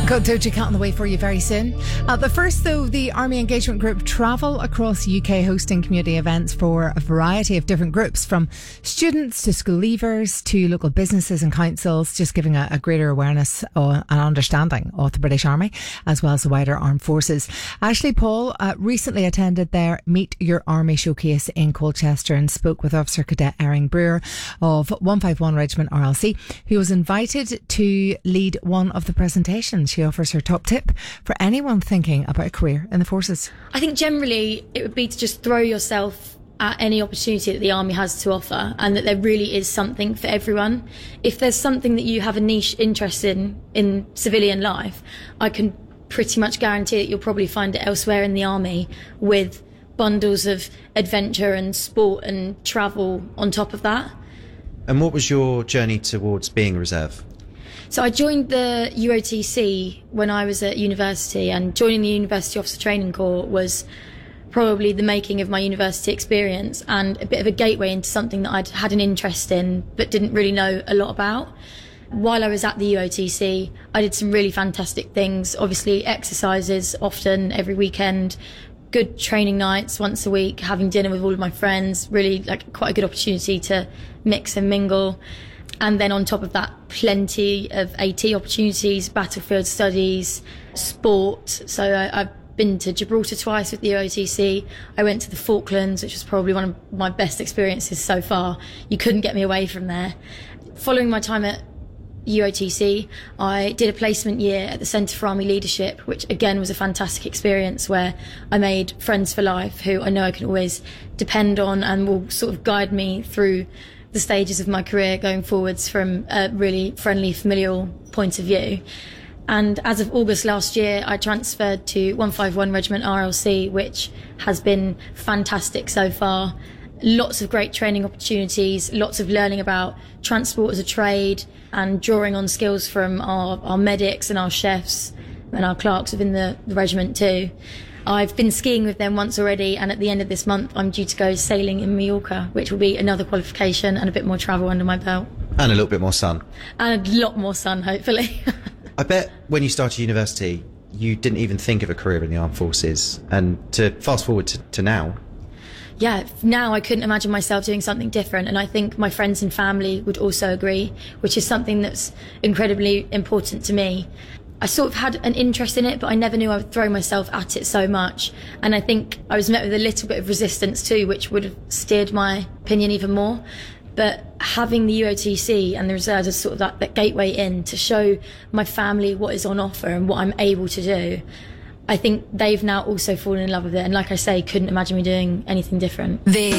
Got Doja Cat on the way for you very soon. But first, though, the Army Engagement Group travel across UK hosting community events for a variety of different groups, from students to school leavers to local businesses and councils, just giving a greater awareness and understanding of the British Army as well as the wider armed forces. Ashley Paul recently attended their Meet Your Army showcase in Colchester and spoke with Officer Cadet Erin Brewer of 151 Regiment RLC, who was invited to lead one of the presentations. She offers her top tip for anyone thinking about a career in the forces. I think generally it would be to just throw yourself at any opportunity that the Army has to offer, and that there really is something for everyone. If there's something that you have a niche interest in civilian life, I can pretty much guarantee that you'll probably find it elsewhere in the Army, with bundles of adventure and sport and travel on top of that. And what was your journey towards being a reserve? So I joined the UOTC when I was at university, and joining the University Officer Training Corps was probably the making of my university experience and a bit of a gateway into something that I'd had an interest in but didn't really know a lot about. While I was at the UOTC, I did some really fantastic things. Obviously, exercises often every weekend, good training nights once a week, having dinner with all of my friends, really like quite a good opportunity to mix and mingle. And then on top of that, plenty of AT opportunities, battlefield studies, sport. So I've been to Gibraltar twice with the OTC. I went to the Falklands, which was probably one of my best experiences so far. You couldn't get me away from there. Following my time at UOTC, I did a placement year at the Centre for Army Leadership, which again was a fantastic experience where I made friends for life who I know I can always depend on and will sort of guide me through the stages of my career going forwards from a really friendly, familial point of view. And as of August last year, I transferred to 151 Regiment RLC, which has been fantastic so far. Lots of great training opportunities, lots of learning about transport as a trade and drawing on skills from our medics and our chefs and our clerks within the regiment too. I've been skiing with them once already, and at the end of this month I'm due to go sailing in Mallorca, which will be another qualification and a bit more travel under my belt. And a little bit more sun. And a lot more sun, hopefully. I bet when you started university, you didn't even think of a career in the armed forces. And to fast forward to now. Yeah, now I couldn't imagine myself doing something different, and I think my friends and family would also agree, which is something that's incredibly important to me. I sort of had an interest in it, but I never knew I would throw myself at it so much. And I think I was met with a little bit of resistance too, which would have steered my opinion even more. But having the UOTC and the reserves as sort of that gateway in to show my family what is on offer and what I'm able to do, I think they've now also fallen in love with it. And like I say, couldn't imagine me doing anything different.